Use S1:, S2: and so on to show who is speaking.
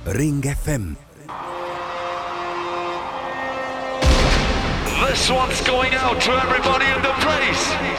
S1: Ring FM.
S2: This one's going out to everybody in the place.